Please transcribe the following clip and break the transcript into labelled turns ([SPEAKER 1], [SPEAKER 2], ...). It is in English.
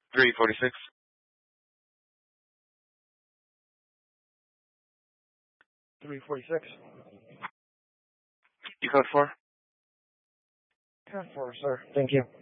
[SPEAKER 1] 346. You code 4?
[SPEAKER 2] Code 4, sir. Thank you.